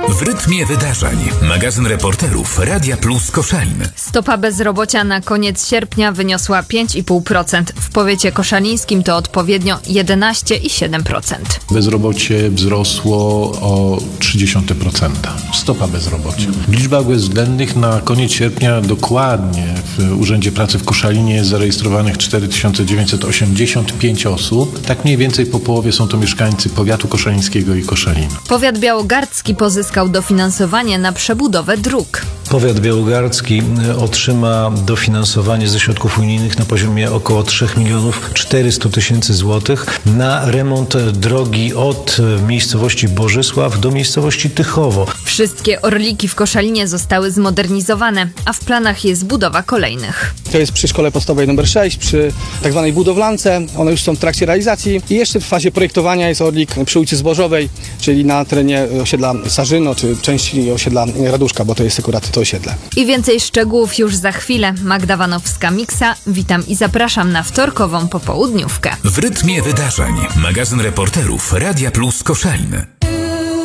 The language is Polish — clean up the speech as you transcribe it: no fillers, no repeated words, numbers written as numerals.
W rytmie wydarzeń. Magazyn reporterów Radia Plus Koszalin. Stopa bezrobocia na koniec sierpnia wyniosła 5,5%. W powiecie koszalińskim to odpowiednio 11 i 7%. Bezrobocie wzrosło o 0,3%. Stopa bezrobocia. W liczbach bezwzględnych na koniec sierpnia dokładnie w Urzędzie Pracy w Koszalinie jest zarejestrowanych 4985 osób. Tak mniej więcej po połowie są to mieszkańcy powiatu koszalińskiego i Koszalina. Powiat białogardzki pozyskał dofinansowanie na przebudowę dróg. Powiat białogardzki otrzyma dofinansowanie ze środków unijnych na poziomie około 3 400 000 złotych na remont drogi od miejscowości Bożysław do miejscowości Tychowo. Wszystkie Orliki w Koszalinie zostały zmodernizowane, a w planach jest budowa kolejnych. To jest przy szkole podstawowej nr 6, przy tak zwanej budowlance. One już są w trakcie realizacji i jeszcze w fazie projektowania jest Orlik przy ulicy Zbożowej, czyli na terenie osiedla Sarzyno, czy części osiedla Raduszka, bo to jest akurat to osiedle. I więcej szczegółów już za chwilę. Magda Wanowska-Miksa, witam i zapraszam na wtorkową popołudniówkę. W rytmie wydarzeń. Magazyn reporterów Radia Plus Koszalin.